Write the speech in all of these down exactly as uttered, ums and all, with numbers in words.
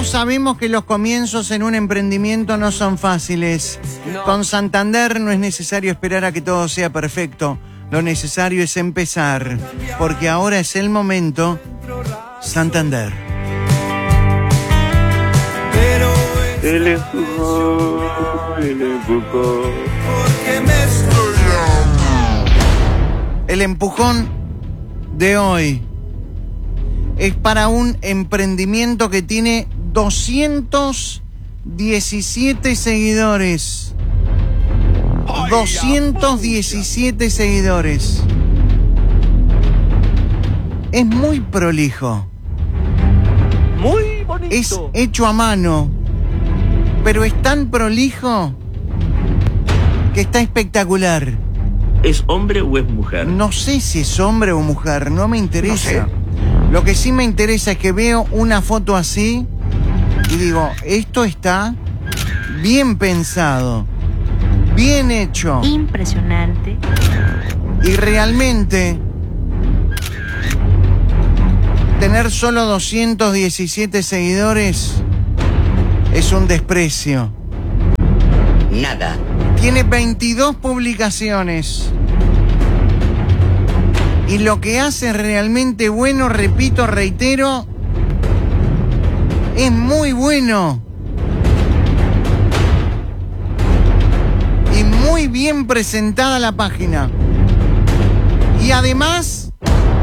Todos sabemos que los comienzos en un emprendimiento no son fáciles. Con Santander no es necesario esperar a que todo sea perfecto. Lo necesario es empezar, porque ahora es el momento. Santander. El empujón, el empujón. El empujón de hoy es para un emprendimiento que tiene doscientos diecisiete seguidores. doscientos diecisiete seguidores. Es muy prolijo. Muy bonito. Es hecho a mano, pero es tan prolijo que está espectacular. ¿Es hombre o es mujer? No sé si es hombre o mujer, no me interesa. No sé. Lo que sí me interesa es que veo una foto así y digo, esto está bien pensado, bien hecho. Impresionante. Y realmente tener solo doscientos diecisiete seguidores es un desprecio. Nada. Tiene veintidós publicaciones. Y lo que hace realmente bueno, repito, reitero, es muy bueno. Y muy bien presentada la página. Y además,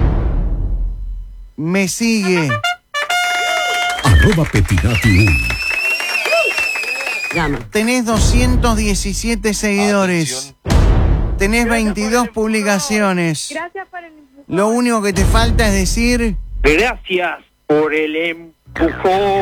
me sigue. Arroba Petinati uno. Tenés doscientos diecisiete seguidores. Tenés veintidós publicaciones. Lo único que te falta es decir... Gracias por el empujón.